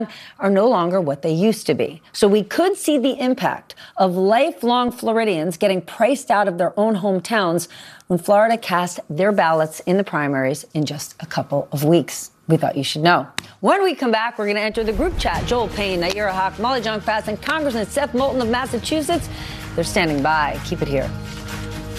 are no longer what they used to be. So we could see the impact of lifelong Floridians getting priced out of their own hometowns when Florida casts their ballots in the primaries in just a couple of weeks. We thought you should know. When we come back, we're going to enter the group chat. Joel Payne, Nayyera Haq, Molly Jong-Fast, and Congressman Seth Moulton of Massachusetts. They're standing by. Keep it here.